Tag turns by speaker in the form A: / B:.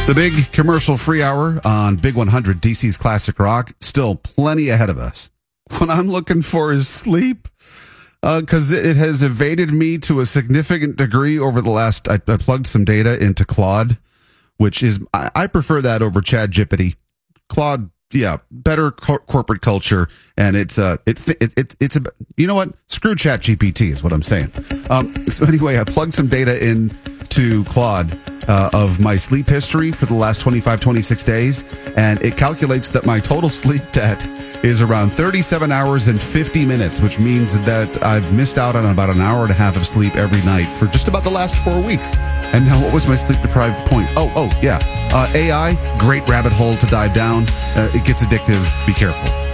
A: The big commercial-free hour on Big 100, DC's Classic Rock, still plenty ahead of us. What I'm looking for is sleep, because it has evaded me to a significant degree over the last. I plugged some data into Claude, which is I prefer that over ChatGPT. Claude, yeah, better corporate culture, and it's a you know what? Screw ChatGPT is what I'm saying. So anyway, I plugged some data into Claude of my sleep history for the last 26 days, and it calculates that my total sleep debt is around 37 hours and 50 minutes, which means that I've missed out on about an hour and a half of sleep every night for just about the last 4 weeks. And now, what was my sleep-deprived point? AI, great rabbit hole to dive down. It gets addictive. Be careful.